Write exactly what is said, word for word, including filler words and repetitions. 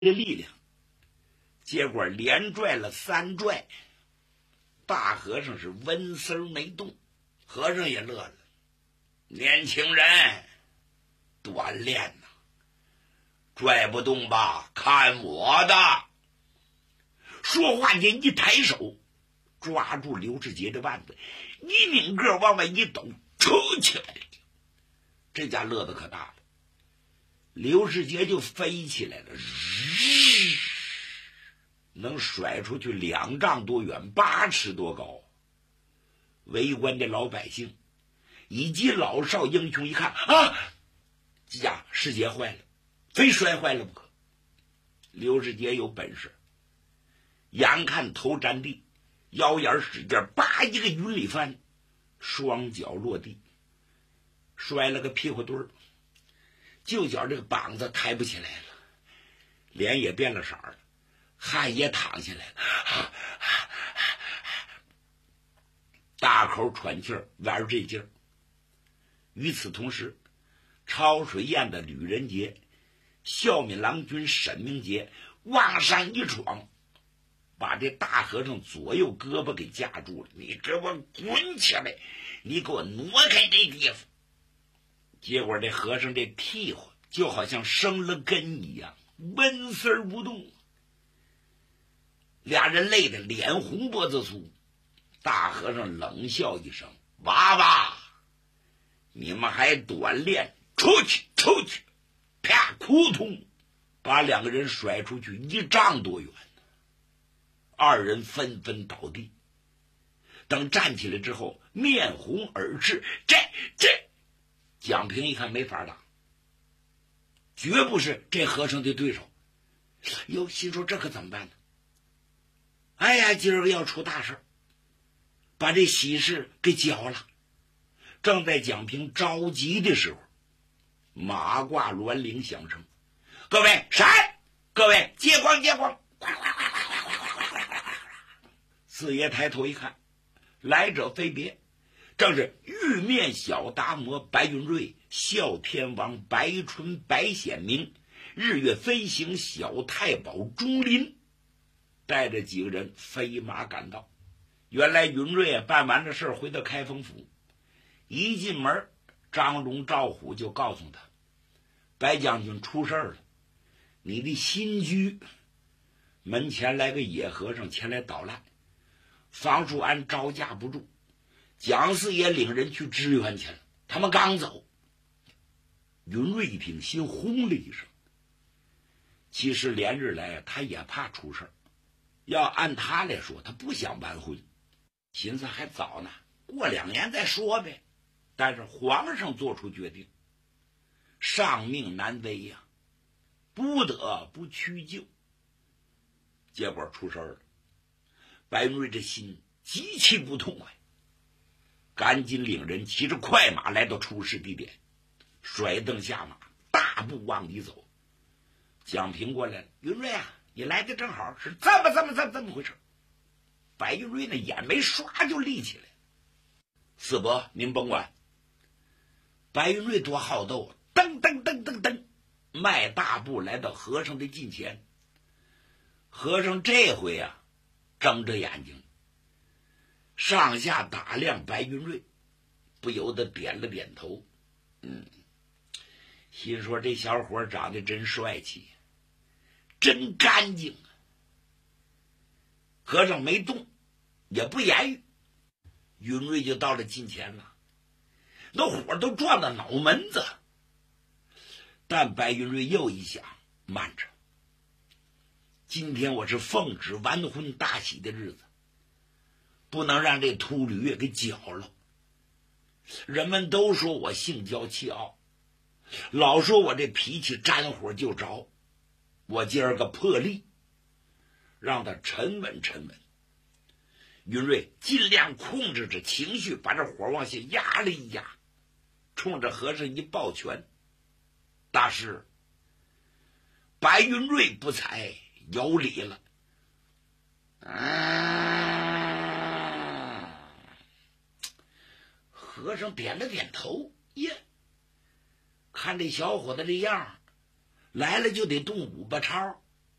的力量，结果连拽了三拽，大和尚是纹丝儿没动。和尚也乐了，年轻人锻炼呐，拽不动吧？看我的！说话间一抬手，抓住刘世杰的腕子，一拧个往外一抖，抽起来了。这家乐得可大了，刘世杰就飞起来了，能甩出去两丈多远，八尺多高。围观的老百姓以及老少英雄一看啊，这家世杰坏了，非摔坏了不可。刘世杰有本事，眼看头沾地，腰眼使劲，叭一个云里翻，双脚落地，摔了个屁股墩儿，就脚这个膀子抬不起来了，脸也变了色了，汗也淌下来了，大口喘气儿，玩这劲儿。与此同时，抄水堰的吕仁杰、孝敏郎君沈明杰往上一闯，把这大和尚左右胳膊给夹住了。你给我滚起来，你给我挪开这地方。结果这和尚这屁股就好像生了根一样，纹丝儿不动。俩人累得脸红脖子粗。大和尚冷笑一声：“娃娃，你们还锻炼？出去，出去！”啪，扑通，把两个人甩出去一丈多远。二人纷纷倒地。等站起来之后，面红耳赤。这这，蒋平一看没法打，绝不是这和尚的对手。哟，心说这可怎么办呢？哎呀，今儿个要出大事，把这喜事给搅了。正在蒋平着急的时候，马挂銮铃响声：“各位闪！各位接光接光！”四爷抬头一看，来者非别，正是玉面小达摩白云瑞、哮天王白春白显明、日月飞行小太保钟林，带着几个人飞马赶到。原来云瑞啊办完了事回到开封府，一进门，张龙赵虎就告诉他，白将军出事了，你的新居门前来个野和尚前来捣乱，房叔安招架不住，蒋四爷领人去支援去了，他们刚走。云瑞一听，心轰了一声。其实连日来他也怕出事，要按他来说，他不想完婚，寻思还早呢，过两年再说呗。但是皇上做出决定，上命难违呀、啊，不得不屈就。结果出事了，白云瑞这心极其不痛快，赶紧领人骑着快马来到出事地点，甩蹬下马，大步往里走。蒋平过来了：“云瑞啊，你来的正好，是这么这么这么这么回事。”白云瑞那眼眉唰就立起来。四伯，您甭管。白云瑞多好斗，噔噔噔噔噔，迈大步来到和尚的近前。和尚这回啊，睁着眼睛，上下打量白云瑞，不由得点了点头。嗯，心说这小伙长得真帅气，真干净。和尚没动，也不言语。云瑞就到了近前了，那火都撞到脑门子。但白云瑞又一想，慢着，今天我是奉旨完婚大喜的日子，不能让这秃驴给搅了。人们都说我性骄气傲，老说我这脾气沾火就着，我今儿个破例，让他沉稳沉稳。云瑞尽量控制着情绪，把这火往下压了一压，冲着和尚一抱拳：“大师，白云瑞不才，有礼了。”啊，和尚点了点头，耶，看这小伙子这样，来了就得动五八超，